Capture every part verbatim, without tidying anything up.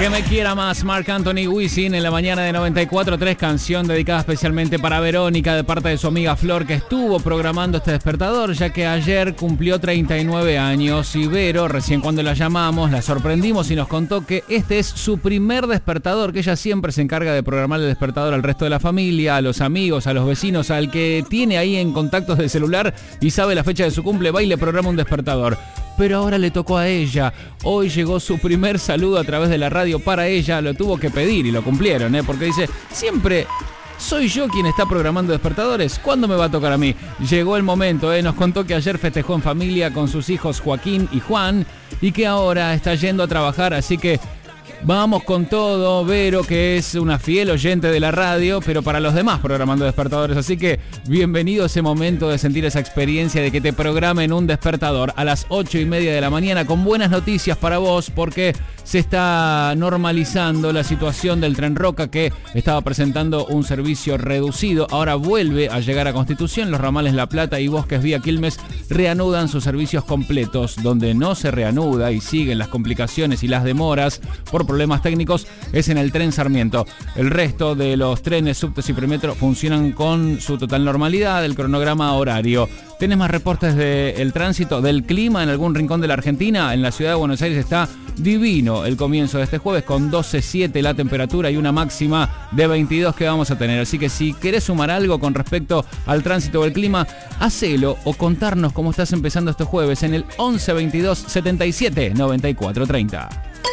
Que me quiera más, Marc Anthony Wisin en la mañana de noventa y cuatro punto tres, canción dedicada especialmente para Verónica de parte de su amiga Flor, que estuvo programando este despertador, ya que ayer cumplió treinta y nueve años y Vero, recién cuando la llamamos, la sorprendimos y nos contó que este es su primer despertador, que ella siempre se encarga de programar el despertador al resto de la familia, a los amigos, a los vecinos, al que tiene ahí en contactos de celular y sabe la fecha de su cumple, va y le programa un despertador. Pero ahora le tocó a ella. Hoy llegó su primer saludo a través de la radio para ella. Lo tuvo que pedir y lo cumplieron, ¿eh? Porque dice, siempre soy yo quien está programando despertadores. ¿Cuándo me va a tocar a mí? Llegó el momento, ¿eh? Nos contó que ayer festejó en familia con sus hijos Joaquín y Juan y que ahora está yendo a trabajar, así que vamos con todo, Vero, que es una fiel oyente de la radio, pero para los demás programando despertadores. Así que bienvenido a ese momento de sentir esa experiencia de que te programen un despertador a las ocho y media de la mañana con buenas noticias para vos, porque se está normalizando la situación del Tren Roca, que estaba presentando un servicio reducido. Ahora vuelve a llegar a Constitución. Los ramales La Plata y Bosques vía Quilmes reanudan sus servicios completos. Donde no se reanuda y siguen las complicaciones y las demoras por problemas técnicos es en el tren Sarmiento. El resto de los trenes, subtes y premetro funcionan con su total normalidad, el cronograma horario. ¿Tenés más reportes del tránsito, del clima en algún rincón de la Argentina? En la ciudad de Buenos Aires está divino el comienzo de este jueves con doce siete la temperatura y una máxima de veintidós que vamos a tener. Así que si querés sumar algo con respecto al tránsito o el clima, hacelo o contarnos cómo estás empezando este jueves en el once veintidós setenta y siete noventa y cuatro treinta.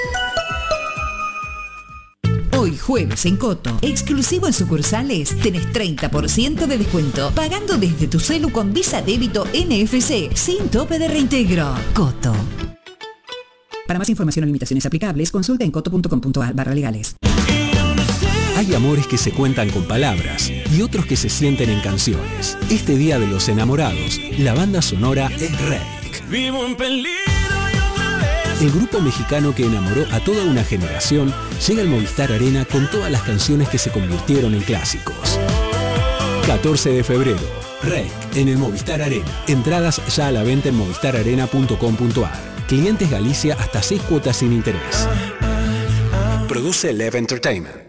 Hoy jueves en Coto, exclusivo en sucursales, tenés treinta por ciento de descuento, pagando desde tu celu con Visa Débito N F C, sin tope de reintegro. Coto. Para más información o limitaciones aplicables, consulta en coto punto com punto a r barra legales. Hay amores que se cuentan con palabras y otros que se sienten en canciones. Este Día de los Enamorados, la banda sonora es Reik. Vivo en peligro. El grupo mexicano que enamoró a toda una generación llega al Movistar Arena con todas las canciones que se convirtieron en clásicos. catorce de febrero, Reik en el Movistar Arena. Entradas ya a la venta en movistar arena punto com punto a r. Clientes Galicia hasta seis cuotas sin interés. Produce Lev Entertainment.